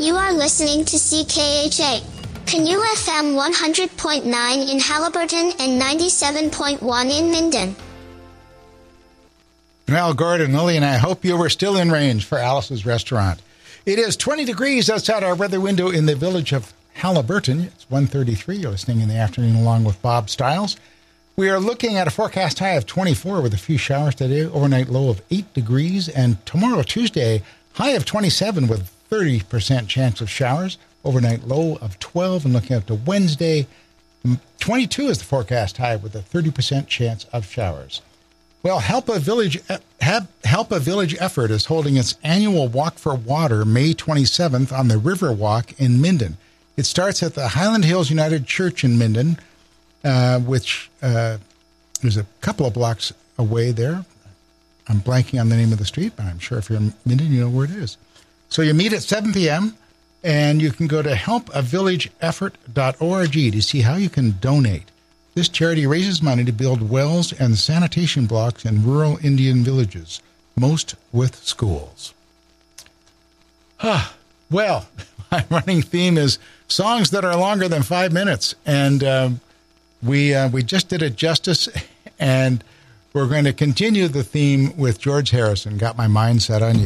You are listening to CKHA. Canoe FM 100.9 in Halliburton and 97.1 in Minden. Well, Gordon, Lily, and I hope you were still in range for Alice's Restaurant. It is 20 degrees outside our weather window in the village of Halliburton. It's 1:33. You're listening in the afternoon along with Bob Stiles. We are looking at a forecast high of 24 with a few showers today, overnight low of 8 degrees, and tomorrow, Tuesday, high of 27 with 30% chance of showers, overnight low of 12, and looking out to Wednesday, 22 is the forecast high with a 30% chance of showers. Well, Help a Village Effort is holding its annual Walk for Water May 27th on the Riverwalk in Minden. It starts at the Highland Hills United Church in Minden, which is a couple of blocks away there. I'm blanking on the name of the street, but I'm sure if you're in Minden, you know where it is. So you meet at 7 p.m., and you can go to helpavillageeffort.org to see how you can donate. This charity raises money to build wells and sanitation blocks in rural Indian villages, most with schools. Well, my running theme is songs that are longer than 5 minutes, and we just did it justice, and we're going to continue the theme with George Harrison, Got My Mind Set on You.